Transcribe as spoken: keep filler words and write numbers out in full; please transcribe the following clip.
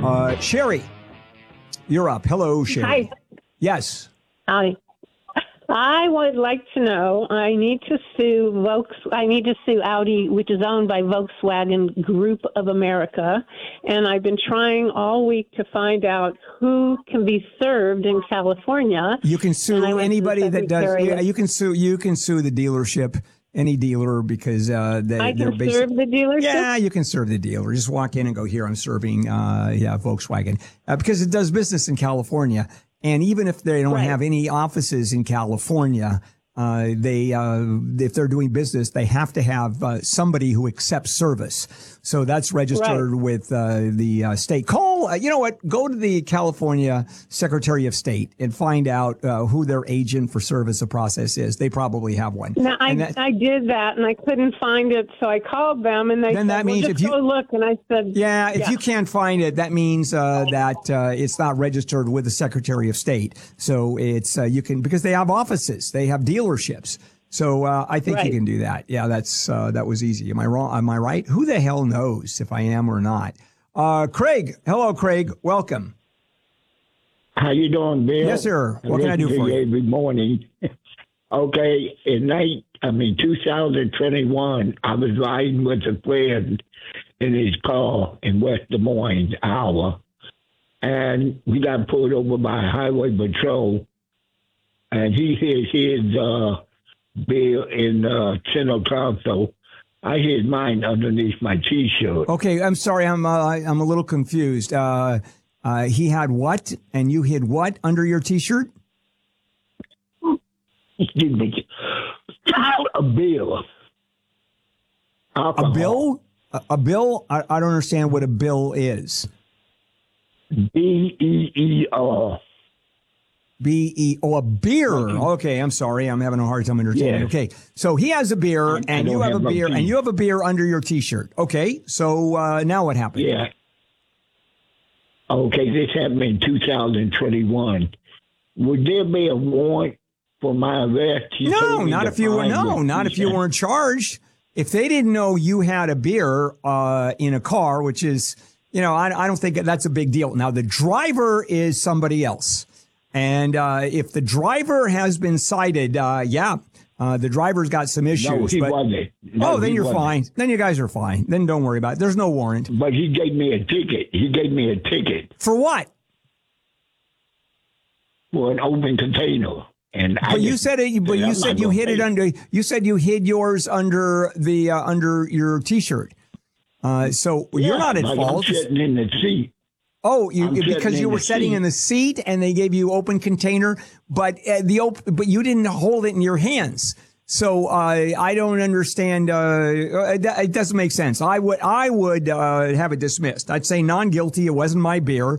Uh, Sherry, you're up. Hello, Sherry. Hi. Yes. Hi. I would like to know, I need to sue Volks, I need to sue Audi, which is owned by Volkswagen Group of America, and I've been trying all week to find out who can be served in California. You can sue anybody that does. Secretary Yeah, of- you can sue. You can sue the dealership, any dealer, because uh, they, I they're can basically. serve the dealership? Yeah, you can serve the dealer. Just walk in and go, here, I'm serving, uh, yeah, Volkswagen, uh, because it does business in California. And even if they don't Right. have any offices in California, uh, they, uh, if they're doing business, they have to have uh, somebody who accepts service. So that's registered Right. with uh, the uh, state. Call, uh, you know what, go to the California Secretary of State and find out uh, who their agent for service of process is. They probably have one. Now, I, And that- I did that, and I couldn't find it, so I called them, and they Then said, that well, means just if you- go look, and I said, Yeah, if you can't find it, that means uh, that uh, it's not registered with the Secretary of State. So it's uh, you can because they have offices, they have dealerships. So uh, I think Right. you can do that. Yeah, that's uh, that was easy. Am I wrong? Am I right? Who the hell knows if I am or not? Uh, Craig, hello, Craig. Welcome. How you doing, Bill? Yes, sir. What can I do listen for to you? Every morning. Okay, in night, I mean, two thousand twenty-one, I was riding with a friend in his car in West Des Moines, Iowa, and we got pulled over by Highway Patrol, and he hit his uh, bill in uh, center console. I hid mine underneath my T-shirt. Okay, I'm sorry. I'm uh, I'm a little confused. Uh, uh, he had what, and you hid what under your T-shirt? Excuse me. A bill. Alcohol. A bill? A, a bill? I, I don't understand what a bill is. B E E R. B E oh, a beer. Okay, I'm sorry. I'm having a hard time understanding. Yeah. Okay, so he has a beer, I- I and you don't have a have no beer, teeth. and you have a beer under your T-shirt. Okay, so uh, now what happened? Yeah. Okay, this happened in two thousand twenty-one. Would there be a warrant for my arrest? He No, told me not the if you were fine no, was not if you two weren't charged. If they didn't know you had a beer uh, in a car, which is, you know, I, I don't think that's a big deal. Now the driver is somebody else, and uh, if the driver has been cited, uh, yeah, uh, the driver's got some issues. No, he but, wasn't. No, oh, then he you're wasn't. fine. Then you guys are fine. Then don't worry about it. There's no warrant But he gave me a ticket. He gave me a ticket for what. for an open container. And I But you just said it. But said, you I'm said not you gonna hid it pay. under. You said you hid yours under the uh, under your T-shirt. Uh, so you're Yeah, not at like fault. I'm sitting in the seat. Oh, you I'm sitting because in you were the sitting seat. in the seat and they gave you open container, but uh, the op- but you didn't hold it in your hands. So uh, I don't understand. Uh, it, it doesn't make sense. I would I would uh, have it dismissed. I'd say non guilty. It wasn't my beer.